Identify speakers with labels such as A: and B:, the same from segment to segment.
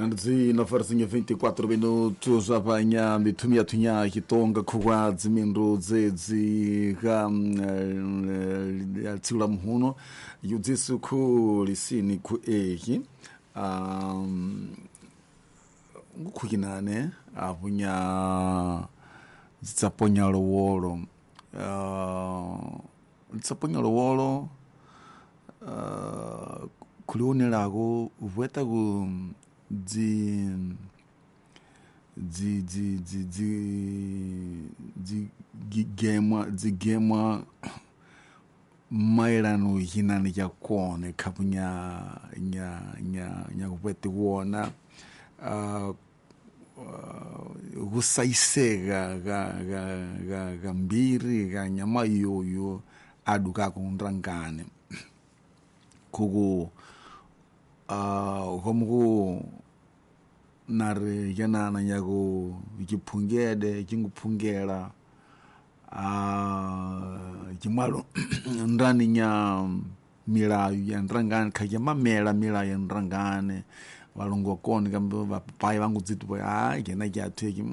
A: Anzi na farsinha 24 minutos apanha mitumia tunya kitonga kwa zimindro zedzi ga tsula mhuno yudzisu ku lisini ku eki ngukukinane apunya zitsaponya lowolo kuliunelago vueta ku zigemwa mailano hinani ya kuone kapunya nya kupete kuona gusaisega ga mbiri ga nyama yoyo aduka kundrangane kugu homu nare yana nyago ikipungede kingupungera kimalo ndani nya milayu ya ndrangane kajama mila ya ndrangane walongo koni kambo bapai wangu zitu boya kena kyateki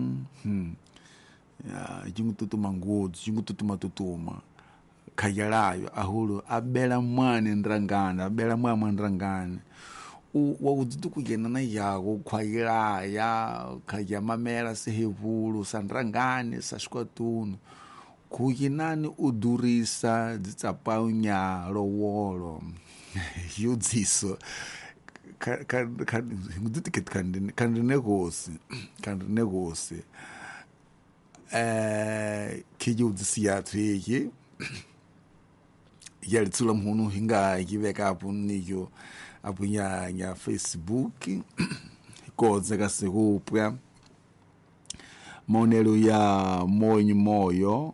A: ya kingututuma ngudu kingututuma kayalayo ahulu abela mwane ndrangane waudzitu kugenda na yago khwayila ya khajamamela sehevulu sandrangane sashkwatunu kuyinani udurisa dzitsapaunya lowolo yudziso kandi negosi kiyudzisi yathu eki yalitsula mhunu hinga ikiveka apu niyo apu nya Facebook koze kasikupwa monelo ya moyo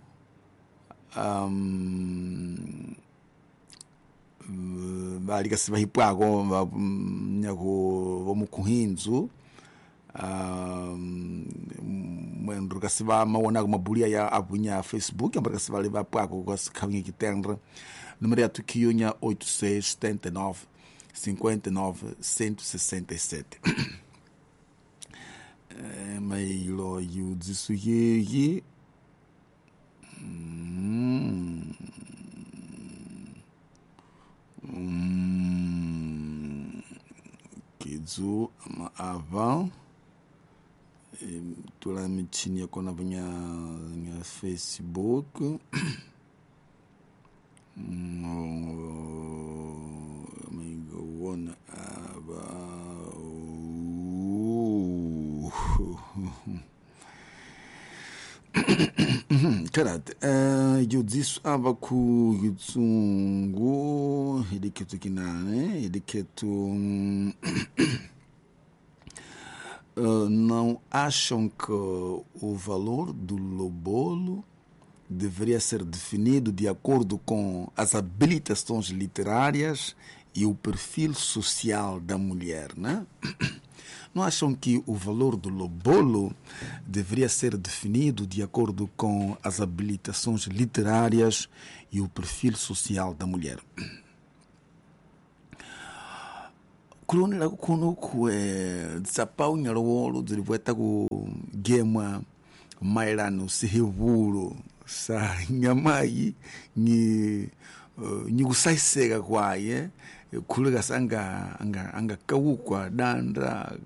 A: bali kasiba hipwako nyako bomukuhinzu mwendru kasiba mawona mabulia ya apu nya Facebook ambara kasiba leba pwako kwasikhabinga kitendre número ya tukio nya 8679 59 167 mailo yudzisuyeyi kizu ava tula michini ya kona vanya Facebook one karate yudzisu ava ku yutsungu hideketu kinane hideketu não acham que o valor do lobolo deveria ser definido de acordo com as habilitações literárias e o perfil social da mulher, né? Não acham que o valor do lobolo deveria ser definido de acordo com as habilitações literárias e o perfil social da mulher? Kulonela kuno kwe tsapau nyalowolo dzilivueta ku gemwa mailano sihivulu sa nyamayi ni kusaiseka kwaye kulega sanga anga kawukwa danda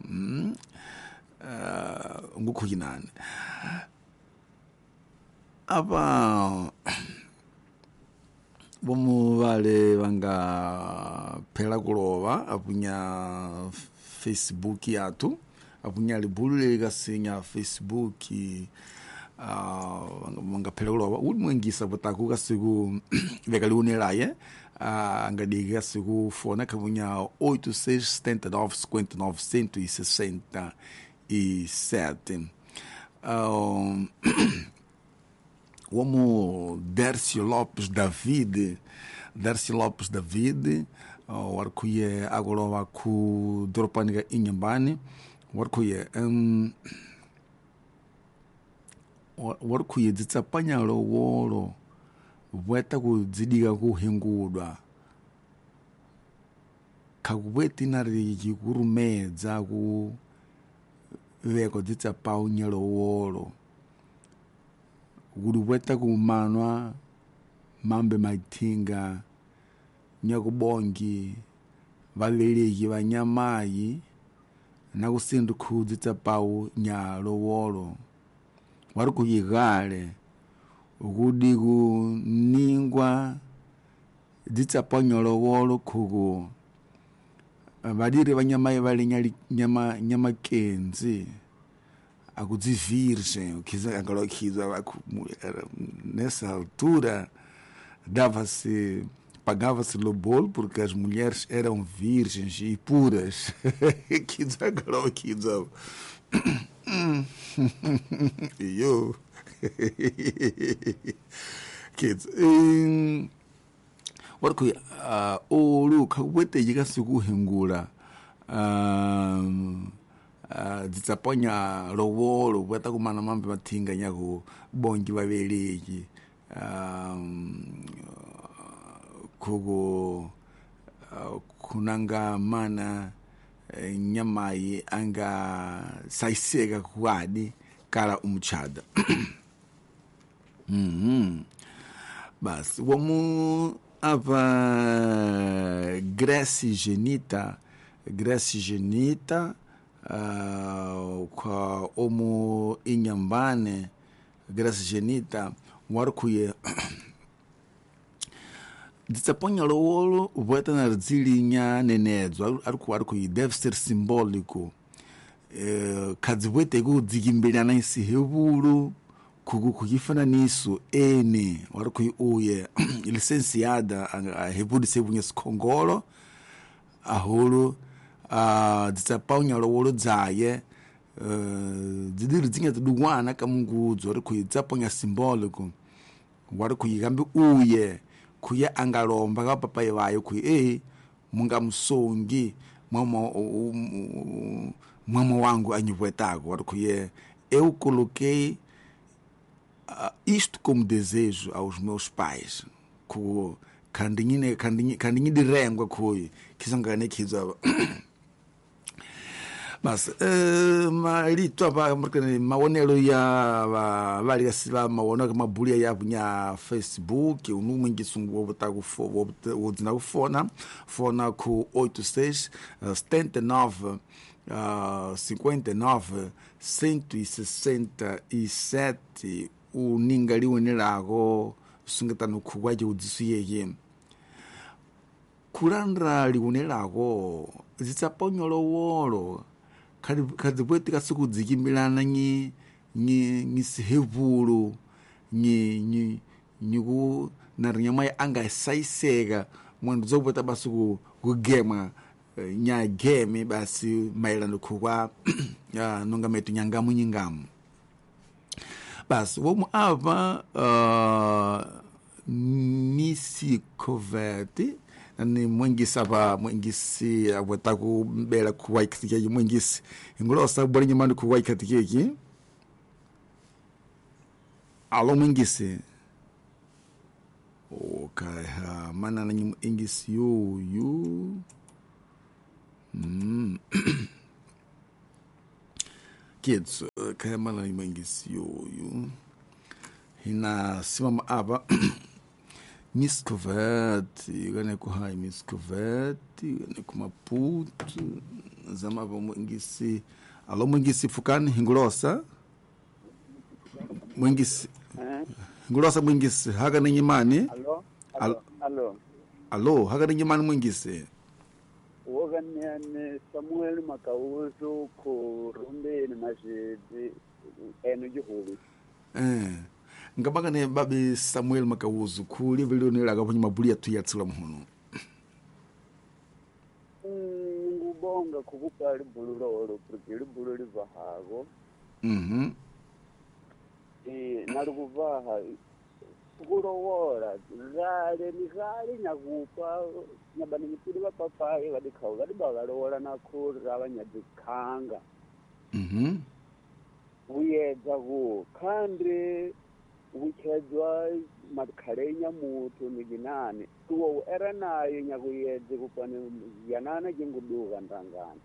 A: ngukuhinane apa bomu vale vanga phela kulova apunya Facebook yatu apunya libulu kasinya Facebook vanga phela kulova udmwengisa botaku kasiku veka liunelaye angadiga siku fona kapunya 8679 59 167 como Dercio Lopes David warkuye agolowa ku dropaniga inyambani warkuye dzitsapanya lowolo vueta kudzidiga kuhingudwa kakubweti nari jikurumedza ku veko dzitsa pau nyelowolo kurubweta kumanwa mambe maithinga nyakubongi valeleki vanyamayi nakusindu kudzitsa pau nyalowolo wari kuyigale ukudi kuningwa dzitsa pau nyalowolo kuku vadiri vanyamayi vali nyama kenzi akudzivirgem, agora nessa altura pagava-se lobolo porque as mulheres eram virgens e puras. E eu olu kakubwete sikuhengula dzitsaponya lowolo bweta kumana mambe mathinga nyaku bongi vaveleki kuku kunanga mana nyamayi anga saiseka kuwadi kala umchada. Basi womu ava Grécia genita kwa omu inyambane Grécia genita warkuye dzitsaponya lowolo ubweta na ridzilinya nenedzo arikuyi deve ser simbólico kadzibwete kudzikimbilana isihevulu kuyifananiso ene warikuyi uye licenciada ahevulu sebunye sikhongolo ahulu dzitsaponya lowolo dzaye dzidiri dzinga ziduwana kamungudzo warikuyi dzitsaponya simbólico warikuyi kambi uye kuya angalomba ka papai vayo kuyi munga msongi mama wangu anyibwetako warikuye eu coloquei isto como desejo aos meus pais ku kandinyi direngwa kuyi kisangane kizo mas malito apa maonelo ya vali siva maona kama bulia ya bunya Facebook unuma ngisungu wobota ku wodzina ku fona ku 86 79 59 167 uningali wenelago sungetano kuwaje udzisuyeye kulandra liunelago zitsaponya lowolo kadzibwete kasikudzikimbilana nyi sihevulu nyi ku narinyamayi anga saiseka mwandu zobweta basi kugema nya geme basi mailano kuwa nonga metu nyangamu nyingamu basi womu ava misi covete ni mwingisi apa mwingisi abweta kubela kuwai katikeki mwingisi ingulosa bwali nyamani kuwai katikeki alo mwingisi okay mana na mwingisi yu kids kaya mana na mwingisi yu hina simama apa Miss Covete, gane ku hai Miss Covete, gane ku Maputo, zamava mwingisi. Alo mwingisi fukani hingulosa? Mwingisi. Hingulosa mwingisi haga na nyimani? Alo, haga na nyimani mwingisi.
B: Wogane Samuel Makauzo ku rumbe ni majidi enu juhuli.
A: Ngabagane babi Samuel Makauzu kuli vilionela gaponye mabulia tuyatsula muhono
B: ngubonga kukupa libululolo porque libulu livahago nalukuvaha kulowora zale nizali nyakupa nyabani mipili bapapayi badikhawu badibagalowola nakhulu abanyadikanga uyedza ku kandi ukhedzwa makhalenya mutu niginani tuwo era nayo nyakuyedze kupane yanana jinguduka ndangana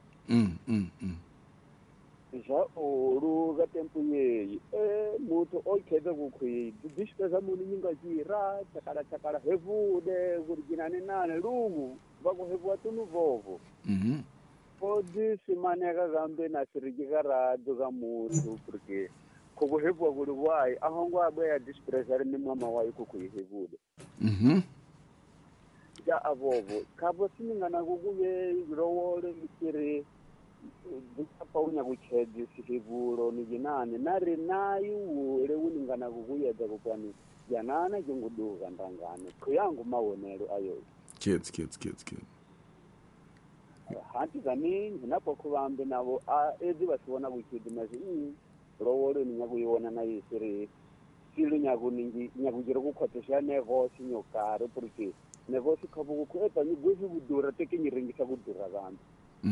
B: ja oluka tempo yeyi mutu oikheze kukhwi dishpeza muni nyingajira chakala hevude kuriginane nane lumu vakuhevuwa tunu vovo podi simaneka kambe nasirikikaradzo ka mutu porque kukuhevuwa kuli wayi ahongo abweya dispressari ni mwama wayi kukuyihevude ja avovo kabo siningana kukuye lowole ikiri dikapaunya kuchedzi sihivulo niginane nari nayi ule uningana kukuyedza kukwani yanana jinguduka ndangane kuyangu mawonelo ayo
A: kids
B: hanti kaningi napo kuvambe navo edi vasiwona kuchidi mazi lowolo ni nyakuyiwona na isiri silu nyakujira kukhotesha negosi nyokari porque negosi khavukukuepa nyigwezi kudura teke nyiringisa kudura kambe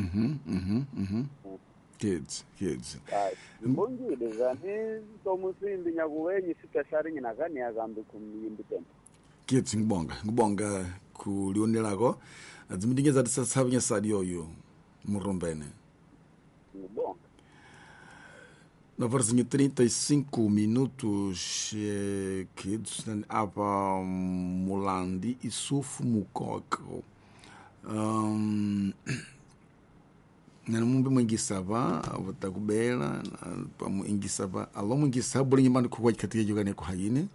A: kids
B: mbongile zani tomusimbi nyakuwenyi sipesari nyinakani yakambe kumyimbi tempo
A: kids ngibonga kulionelako azimidingeza tisasabnya sadioyo murombene
B: ngibonga
A: na varzinha 35 minutos kids apa mulandi isufu mukoko na mumbe mwingisava vatakubela pamu ingisava alo mwingisava bulingi manu kuwa katika jogane ko hayine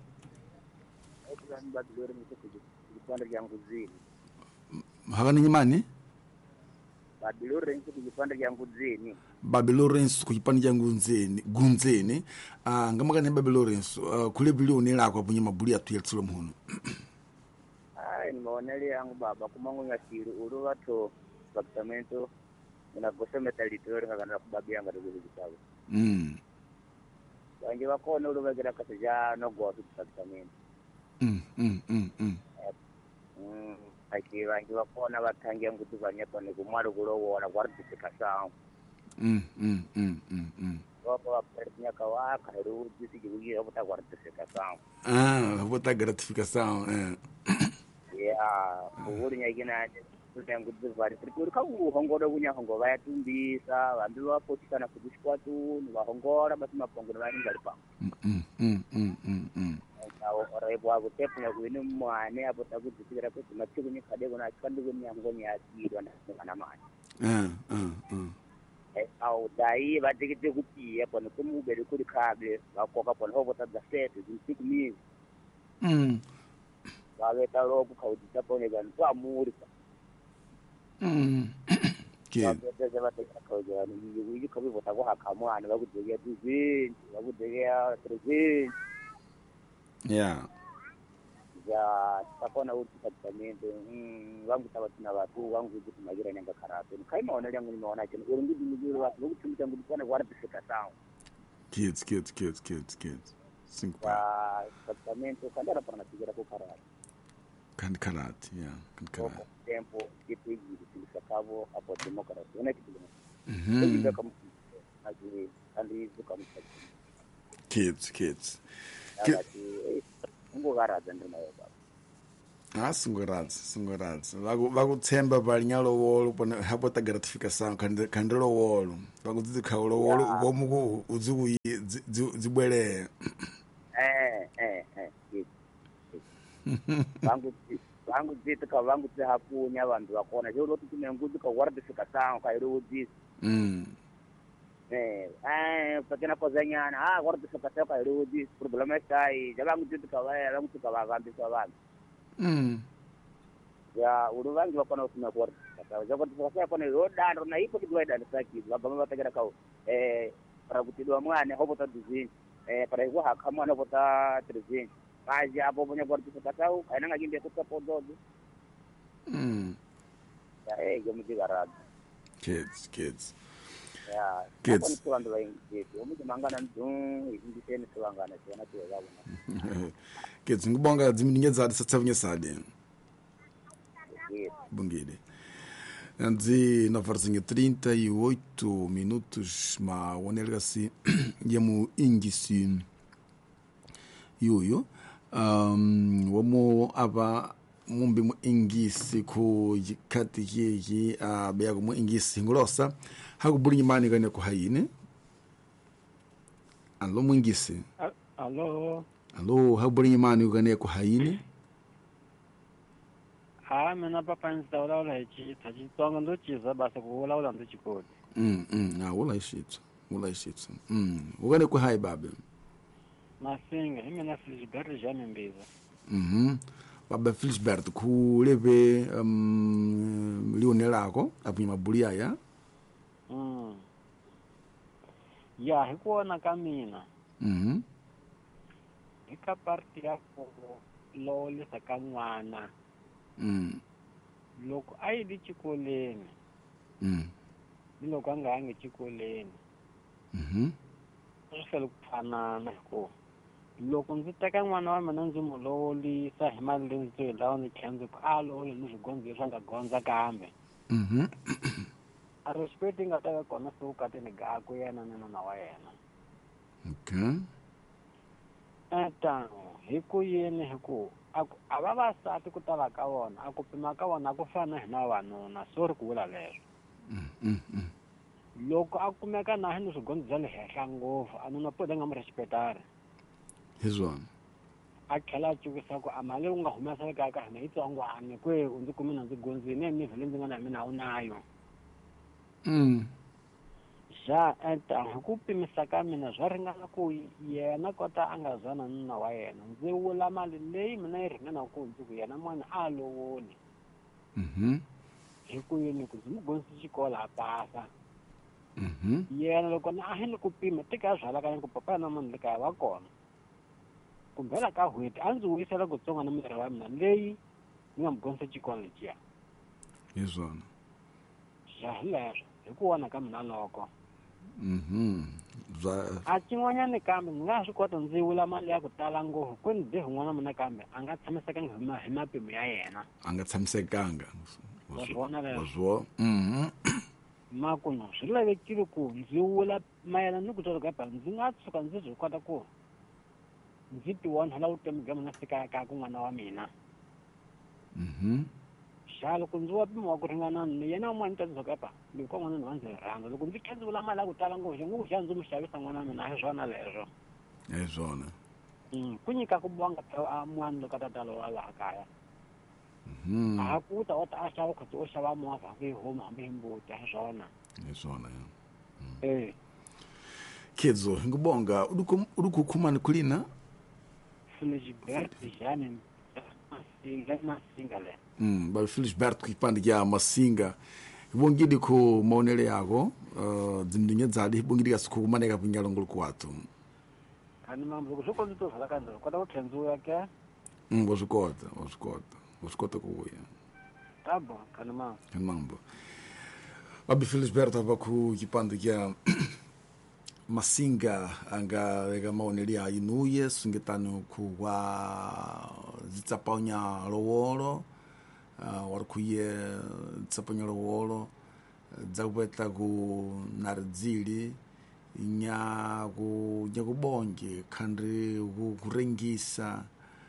A: havana nyimani Babilorens kujipanda jangu gunzeni ngama kana Babilorens kule bilioni la kwa punyima buli atu yatsulo muhono
B: nimeonelea yangu baba kumangu ngashiri ulu watu departamento inagosha metalitori kakana kubabi yanga dogo kitabu wange wakona ulu wagira kataja no go departamento aki wange wakona watangia ngutu banyepo ni kumwalo kulowo kwartifika sawa wako wapernya kawaka heru jisi kugi obota kwartifika sawa
A: obota gratificação
B: uri nyagina ngutu bari porque ka uhongora kunyahongo bayatumbisa bambi bapotikana kudishkwatu ni bahongora basi mapongo bari ngalipa ora ibwa kutepu na kuini mwane hapo takudzisikira kuti matsiku nyikadeko na chikanduko nyangoni yatirwa na mani au dai vatikite kuti hapo ni kumubere kuri kabe vakoka pona hobo tadzasete zimsiku mizi vaveta loku kaudita pone vanhu pamurika vapedza vatekera kaujani uyi kavivota kuhakamwana vakudzekea 220 vakudzekea 320 takona kuti departamento vangu tavatina vatu vangu kuti magira nyanga karatu kaimaona lyangu nimeona chino uri ngudi mujuru vatu vokutumita ngudi kwana kwaratishika sawa
A: kids 5
B: departamento kandara pana tigera kukaratu
A: kandi karati
B: tempo kipigi tulisakavo hapo demokrasi una kitu ndio kama kandi zuka mtaki
A: kids
B: ngogaraza ndinayo baba
A: singurazi vakutsemba valinyalo wolo pone hapo ta gratificação kandi lo wolo vakudzika lo wolo vomuko udziku dzibwele vangu dzitika vangu tsahapunya vanhu vakona zvolo kuti nengudzika wartifika sawa kairudzi pakena kozanyana wartifika sawa kairudzi problema sai javangu dzitika vangu tsika vavambisa vanhu ya uru vangu vakona usina wartifika sawa jakotifika sawa kone rodando na ipo kidwaida ndisaki vabama vatakera kau para kutidwa mwana hopo ta dizini para iko hakamwana hopo ta 3 kazi hapo mwenye wartifika sawa kainanga kimbe kutapododo ya gomji garad kids kids ngibonga dzimingeza tsatsavunya sade bungile anzi na farzinha 38 minutos ma wanelgasi yemu ingisi yoyo wamo aba mumbi mu ingisi ku jikati hiki beya mu ingisi ngulosa hakuburi imani gane ku hayine. Allo mu ingisi. Allo hakuburi imani gane ku hayine.
C: Mina papa nzawula hichi tachitonga ndo chiza basa kuwula ndo chikodi.
A: Wula ishitsu. Ugane ku hayi babe.
C: Masinga imena Felisberto jame mbiza.
A: Baba Felisberto ku lebe Lionelako apima bulia ya.
C: Ya hikuona kamina. Ika parti yako lole sakanwana. Loko ai di chikoleni. Loko anga ange chikoleni. Swi fanana ko. Loko ndzi teka n'wana wa mina ndzi mu lolisa hi mali leyi ndzi yi lawa ndzi khenzi ku lole ni swigondzo leswi nga gondza kambe. A respect nga ta ka kona se u katini gako yena ni nuna wa yena.
A: Okay.
C: Hi ku yini hi ku a vavasati ku tala ka vona a ku pima ka vona a ku fana hi na vavanuna sorry ku vula leswo. Loko a kumeka na hi ni swigondzo bya le henhla ngopfu a nuna pode nga mu respectari.
A: Hizwona.
C: A tlhela a cuvisa ku a mali leyi u nga humesa le kaya ka hina yitsongwane kwe u ndzi kumina ndzi gondzini ni vhele ndzi nga na mina a wu nayo. Hi ku pimisa ka mina swa ringana ku yena kota a nga zwana nuna wa yena ndzi vula mali leyi mina yi ringana ku ndzi ku yena n'wana a lovoni. Hi ku yini ku ndzi mu gondzisi xikolo a pasa. Yena loko na a hi ni ku pima tika zwala ka ku papa na munhu le kaya va kona. Ku bela ka hweti a ndzi vuyisela ku tsonga na miri wa mina leyi ni nga mu gondzisa xikolo lexiya.
A: Hizwona.
C: Leswo hi ku vona ka mina loko.
A: A
C: cin'wanyani kambe ndzi nga swi kota ndzi vula mali ya ku tala ngopfu ku ni dehi n'wana mina kambe a nga tshamisekanga hi mapimo ya yena.
A: A nga tshamisekanga.
C: Waswo. Makuno swi lavekile ku ndzi vula mayelana ni ku twa ka ndzi nga tshuka ndzi swi kota ku ndzi ti vona la vutomi bya mina fika ka ku n'wana wa mina. Loko ndzi wa pima wa ku ringana ni yena un'wana ta tshuka loko n'wana ni va ndzi rhandza loko ndzi khenzi vula mali ya ku tala ngopfu n'wi xa ndzi mu xavisa n'wana wa mina hi swona leswo.
A: Hi swona.
C: Ku nyika ku bonga a n'wana loko a ta lowa laha kaya. A ku ta a xava kutsi o xava movha ku yi huma hambi hi mbuti hi swona.
A: Hi swona
C: ya.
A: Kidzo ngibonga udukukhumani kulina.
C: Felisberto jane masinga le.
A: Ba Felisberto kipande kya masinga. Ibongidi ku maonele yako dzindinye dzali ibongidi kasikhumane ka pinyalo ngulu kwatu.
C: Ani mambo kusoko ndito zala kanzo kwata uthenzu yake.
A: Uskota kuya.
C: Tabo kanima.
A: Kanimambo. Babi Felisberto abaku kipande kya masinga anga vega maoneli ya inuye sungetano kuwa zitsapanya lowolo warkuye zitsapanya lowolo zakubeta ku nardzili nyaku bonge khandri kurengisa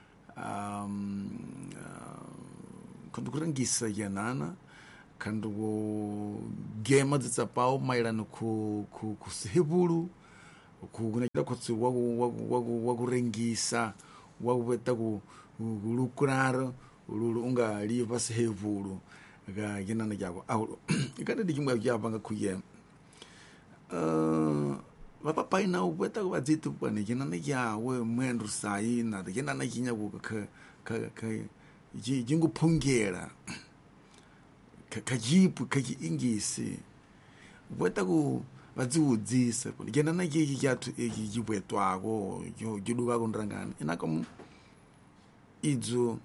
A: kurengisa yanana kandi ku gema zitsapao mailana ku sihibulu kunakira kutsi wa kurengisa wa kubeta ku lukuraro lulu unga liva sihibulu ga yenana jako awu ikade dikimwa kyapanga kuye papa ina ubeta ku badzitu bane yenana yawe mwendo sayina yenana kinya ku ka jinguphungela kajipu kajiingisi ubeta ku badziudzisa ngena na kiki kyathu ekijibwetwako jiduka kondrangana inaka idzo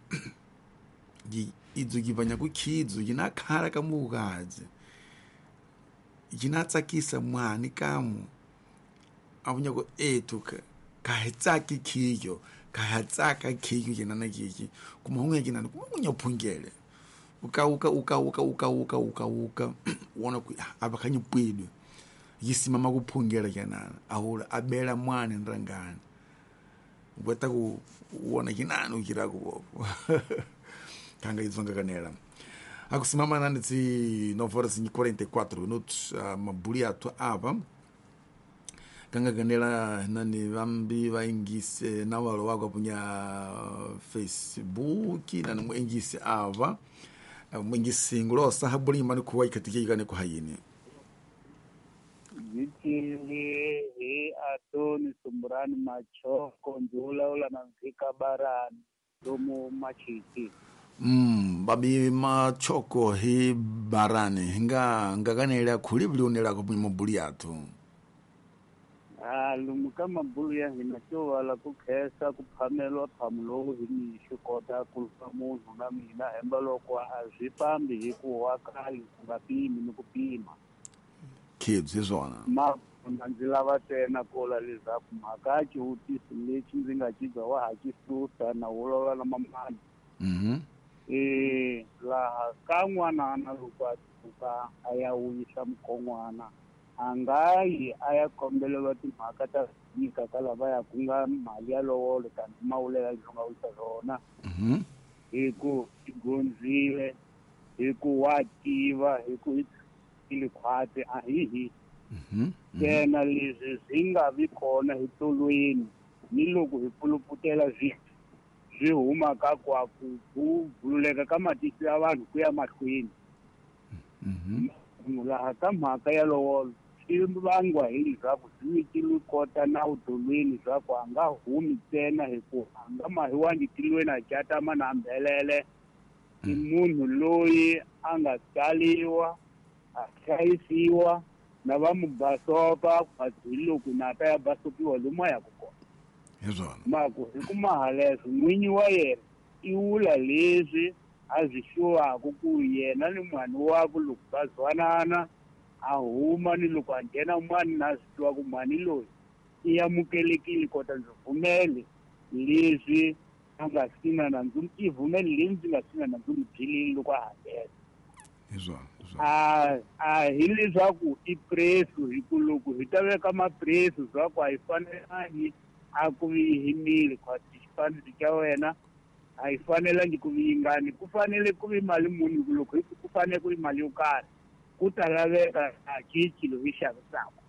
A: gibanya ku kidzo ginakhala ka mukazi ginatsakisa mwani kamu abunya ko etuka ka hetsaki kiyo ka hatsaka kiyo gena na kiki kuma hunga gena kunya phungele uka wona ku abakanyi pwidwe yisimama kuphungela kenana ahula abela mwana ndrangana Weta ku uona kinani ukira ku kanga izonga kanela akusimama nani tsi 9 horas e 44 minutos mabuli atu apa kanga kanela nani vambi vaingise na walo wako punya Facebook nani muingise ava muingise ngulosa habuli mani kuwa ikatike ikane ku hayini
B: Zikili atoni sumbrani machoko ndula ula na mzika barani domo machiti.
A: Babi machoko hi barani nga kanela kulibuli unela ko mabuli atu
B: Lumu kama bulu ya hinacho wala kukhesa kuphamelwa phamulo hini shukota kulpa munhu na mina embalo kwa azipambi hiku wakali ngapimi nikupima.
A: kids izona
B: Ndzi tena kola lezaku mhakachi utisi lexi ndzi nga ciza wa hakisusa na wolola na mamani laha ka n'wanana loko a tshuka a ya wisa mukon'wana a nga yi a ya kombeleriwa timhaka ta nyika ka lavaya ku nga mali ya lowolo kambe mawulela leswi nga wisa swona hi ku tigondzile hi ku wa tiva hi ku ilikhwate a hihi tena leswi swi nga vi kona hi tolweni ni loko hi puluputela swi huma ka kwaku ku vululeka ka matihlo ya vanhu ku ya mahlweni laha ka mhaka ya lowolo swi vangwa hi leswaku swi nyikile kota na utolweni swaku a nga humi ntsena hi ku a nga mahiwangi tilweni a catama na mbhelele i munhu loyi a nga tsaliwa a hlayisiwa na va mu basopa loko na ta ya basopiwa lomu ya ku kona
A: izona
B: maku hi ku mahaleswo n'winyi wa yena i wula leswi a byi shuwaku ku yena ni mhani wakwe loko va zwanana a huma ni loko a nghena mani na swi tiva ku mhani loyi i amukelekile kota ndzi vhumele leswi a nga sina na i vhumele leswi ndzi nga sina na ndzi mu byeleni loko a ha nghena hi leswaku i presu hi ku loko hi ta veka mapresu swaku a hi fanelangi a ku vi yimile kwati xifaniso xa wena a hi fanelangi ku vi yingani ku fanele ku vi mali muni loko ku fanele ku vi mali yo karhi ku ta laveka a cici lowu yi xavisaka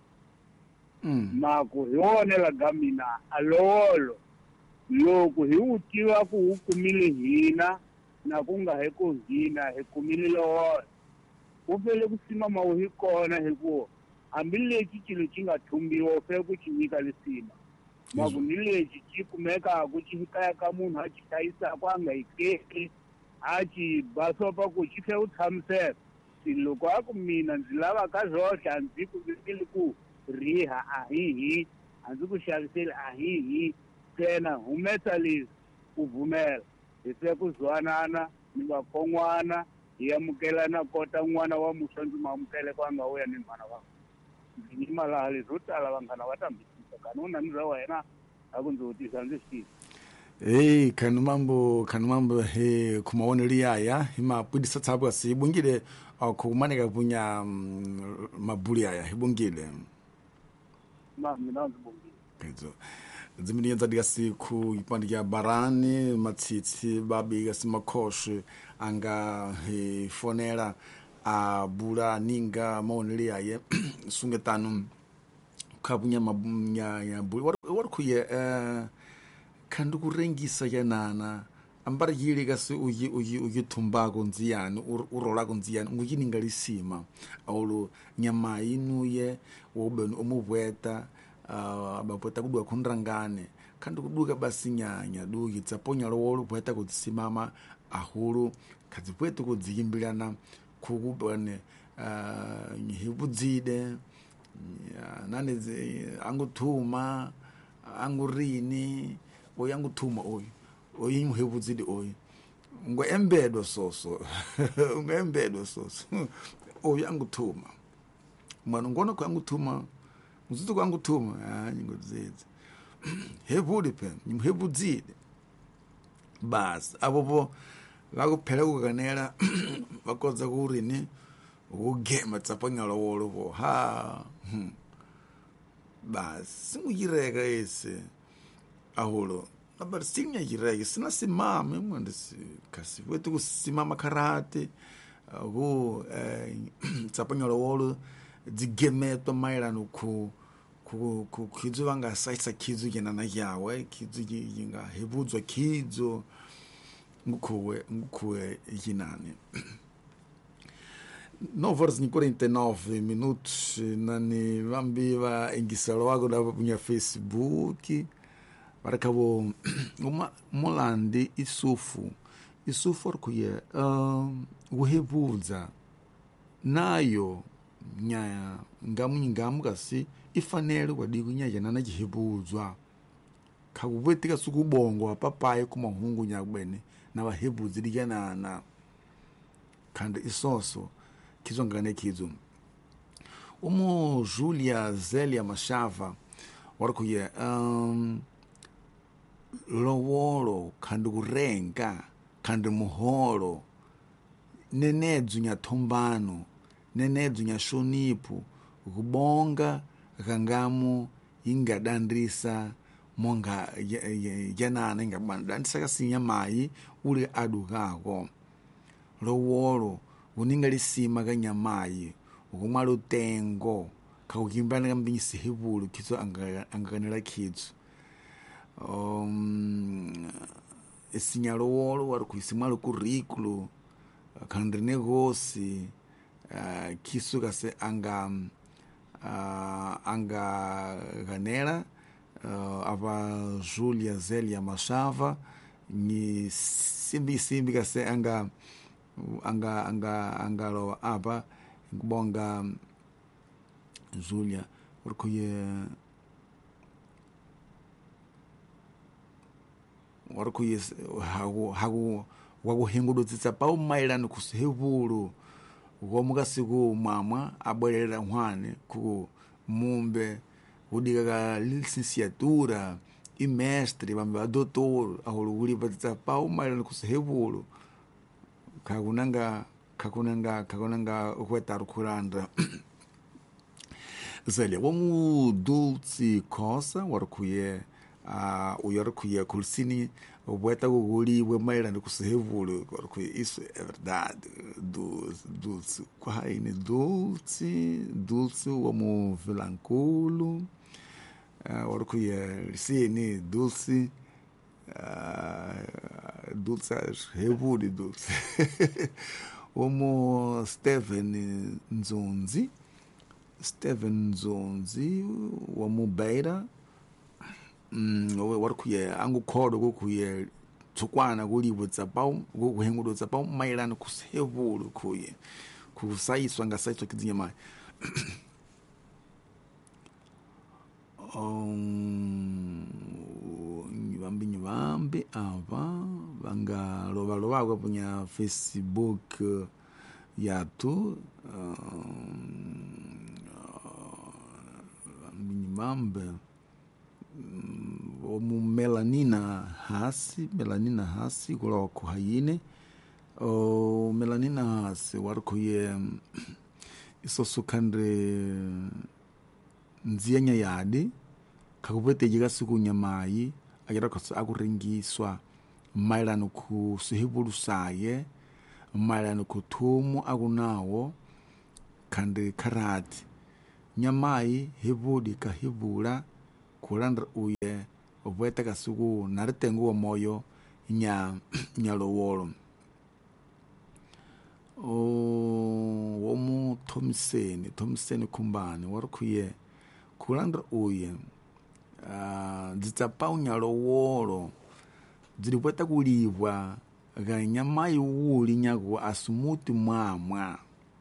B: maku hi wonela ga mina a lowolo loko hi wu tiva ku wu kumile hina na ku nga hi ku hina hi kumile lowolo u fele ku simama wu hi kona hikuva hambileswi xilo xi nga thumbiwa u fele ku xi nyika lesima maku ni lexi xi kumekaku xi kaya ka munhu a xi hlayisaka a nga yikeki a xi basopa ku xi tlhe u tshamiseka si loko a ku mina ndzi lava ka zoxe a ndzi ku vikeli ku riha a hihi a ndzi ku xaviseli a hihi tena humesa leswi ku vhumela hi fike ku zwanana ni vakon'wana hi amukelana kota n'wana wa muswa ndzi maamukele ku a nga wuya ni mhana wa ndzi nyima laha leswi wo tala vanghana va ta mbisisa kani u nani bya wena a ku ndzi vutisa ndzi swi
A: hey khani mambo he kumaoneli yaya hi mapwidisa tsabu kasi hibungile kumaneka punya mabuli yaya hibungile
B: mina ndzi bongile
A: kedzo dzimini nza dikasiku ipandika barani matsitsi babi kasi makhoshi anga he fonela a bula ninga maoneli yaye sungetanu kapunya mabunya ya buli what kuye kandi kurengisa yanana ambari yili kasi uyi tumbako nziyani urolako nziyani nguyini ngalisima awulu nyama inuye wobeni omubweta abapweta kudwa kunrangane kandi kuduka basi nyanya duki tsaponya lowolo pweta kusimama ahulu kadzipweta kudziyimbilana kukubane hibudzide nane anguthuma angurini oyanguthuma oyi muhebudzide oyi ngo embedo soso ngo embedo soso oyanguthuma mwana ngona ko anguthuma uzithi ko anguthuma hayi ngodzedze hebudi phe muhebudzide bas abobo vakuphela kukanela vakodza kurini ukugema tsapanya lowolo bo ha bas singuyireka ese aholo Abari sinya yirege sina simame mwende kasi wetu simama karate go tsapanyolo wolo digemeto mailano ku kidzo vanga saisa kidzo yena na yawe kidzo yinga hebudzwa kidzo ngukhuwe yinani 9h49 minutos nani vambi va engisalo wako da punya Facebook barakabo mulandi isufu arikuye uhebudza nayo nya ngamu kasi ifanele kwadiku nya yana na chihebudzwa khakuvetika sukubongo papaye kumahungu nyakubene na vahebudzi dikanana khandi isoso kizongane kizo Julia Zelia Mashava warikuye lowolo khandi kurenga khandi muholo nenedzo nya thombano nenedzo nya shonipu kubonga kangamu ingadandrisa monga yanana ingabandandisa kasinya mai uli adukako lowolo uninga lisima kanyamayi ukumala utengo khakukimbana kambisi hebulu kitso angakanela kitso isinyalo wolo wari kuisimalo currículo khandi negosi kiso kase anga ganela ava Julia Zelia Mashava ni simbi kase angalo apa ngibonga Julia warikuye hagu wakuhengudutsitsa pa umailani kusihevulu ukomukasiku mwamwa abwelela nhwane ku mumbe udika licenciatura imestre vambe va doutor ahulukuli patsitsa pa umailani kusihevulu kakunanga ukwetaru kuranda Zelia womu Dulce Cosa warikuye uyarikuye kulisini ubweta kuguli wemailani kusihevulu warikuye isso é verdade Dulce kwahaini Dulce womu Vilanculo warikuye lisini Dulce hevuli Dulce womu Steven Nzonzi womu Beira warikuye angukhodo kukuye tsukwana kulibutsa pa kuhengulutsa pa mailani kusihevulu kuye kusayiswa ngasayiswa kidzinyama vambi ava vangalovalovako punya Facebook yatu vambe omu Melanina Hasi kula kuhayine Melanina Hasi warikuye isoso khandre nziyanya yadi kakupetejika siku nyamayi akira kosa akurengiswa mailani ku sihibulu saye mailani ku thumu akunawo khandi karati nyamayi hibudi kahibula kulandra uye ubweta kasiku naritengu wa moyo nyalowolo womu Thompson Kumbani warikuye kulandra uye dzitsapa unyalowolo dzilipweta kulibwa ganyamayi uli nyago asumuti mwamwa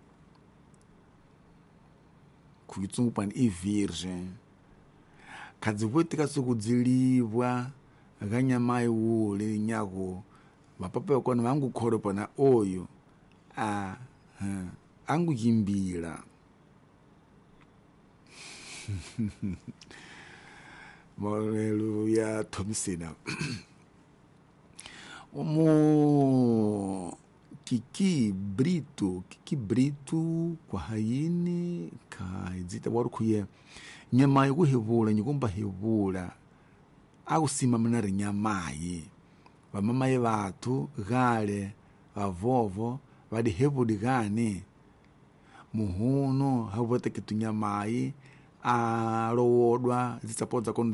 A: kuitsungu pani ivirgem kadzipwetika sukudzilibwa ganyamayi uli nyago vapapa yakona vangukholo pana oyo anguyimbila Haleluya Thomisina Kiki Brito kwa hayini ka idzita warikuye nyama yokuhevula nyikumba hevula akusimama na rinyamayi vamamayi vathu gale vavovo vadi hevudi gani muhuno havoteke tunyamayi alowodwa zitsapodza kono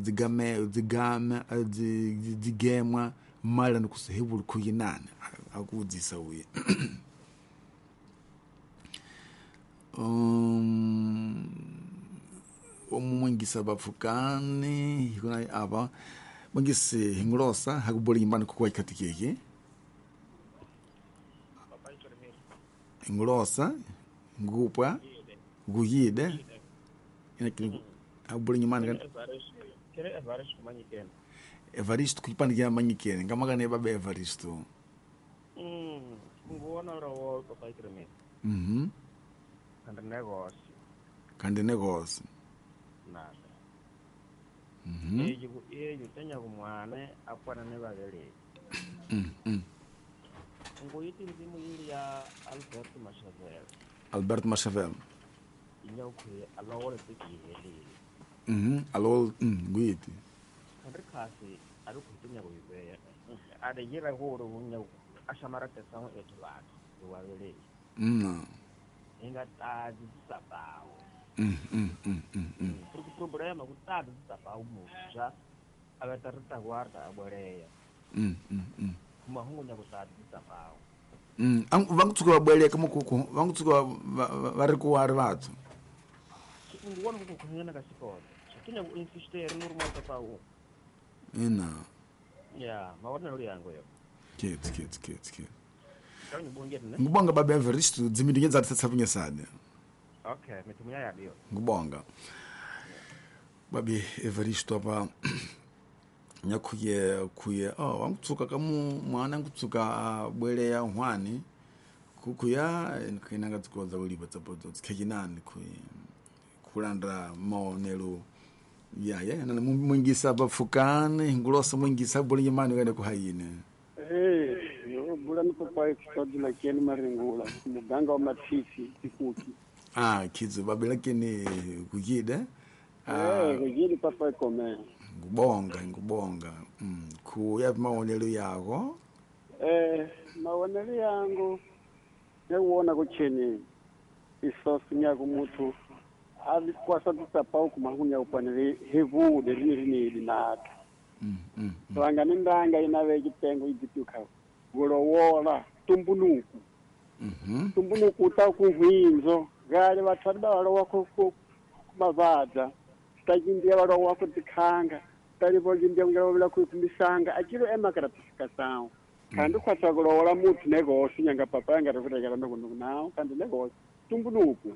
A: dzigemwa mala nikusehevuli khuyinani akudzisa uye omumwengisa bapfukani hikuna apa mwengisi hingulosa hakuboli nyimbani kukuwa ikati keke hingulosa ngupwa guyide hakuboli nyimbani kan Evaristo kuipandikia manyikene ngamakane baba Evaristo
D: ngubona ro papa ikreme
A: kandi negos
D: nada ejo tenya kumwane apana ne bagele ngoyiti ndimu yili ya
A: Albert Machavel
D: inyauke alawole tikiheli
A: alol nguyiti
D: kasi ari kutenya kuyibeya ade yira horo unya ashamara tesawo etulaka wabele inga tadi sabao porque problema kutadi sabao muja abatarita guarda aboreya kuma hungu nya kutadi sabao
A: vangutsuka vabweleka kamukuku vangutsuka vari kuwari vathu
D: ngibona kukukhanyana kasikona kenya insistere normal sabao
A: ina
D: ya mawona uri yango yo
A: kids
D: kani bongete ne
A: ngibonga baba Evaristo dzimindinye dzatsatsapinye sade
D: okay mitumuya yabiyo
A: ngibonga babi Evaristo apa nyakuye wangutsuka kamu mwana ngutsuka bwele ya hwani kukuya kinanga tikoza uliba tsapoto tsekinani kulanda maonelo ya na mwingisa bafukane ngulosa mwingisa boli yimani ngane kuhayine
B: yo bulani papa ekstodi la keni maringula muganga wa matisi tikuki
A: kids babela keni kujide
B: kujide papa kome
A: ngubonga kuya maonelo yako
B: maonelo yangu newona kucheni isosi nyako mutu ali kwasa tsapao kumahunya upanele hevude rini linata wanga nindanga inawe kitengo idituka golowola tumbunuku tumbunuku utakuhwinzo gale batwada walowa ku mavadza tajindia walowa ku tikhanga talipo jindia ngalo bila kumisanga akiro emakarafika sawo kandi kwatsa golowola mutu negosi nyanga papa yanga takutekera ndokuno nawo kandi negosi tumbunuku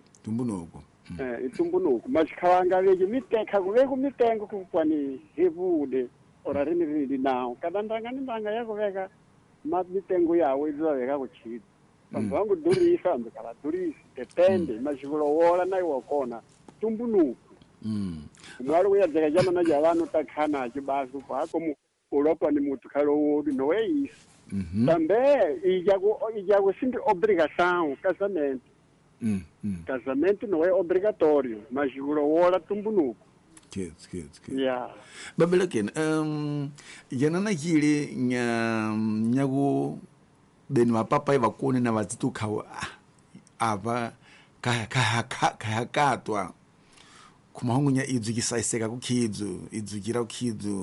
B: itumbunuku machikawanga veje miteka kuveku mitengo kukwani hevude ora rini nawo kada ndanga yako veka mitengo yawo izaveka kuchida vanhu vangu durisa mbikala durisi depende machikulowola nayo wakona tumbunuku mwali kuyadzeka jana na javanu takhana achibasi kwako ulopa ni mutu kalowodu noweisi tambe ijaku sindi obrigação casamento não é obrigatório mas kulowola tumbunuku
A: kids
B: yeah
A: babelaken yanana hili nyago beni mapapa ivakone na vadzituka ava kahakatwa kumahungu nya idzukisa iseka kukhidzo idzukira kukhidzo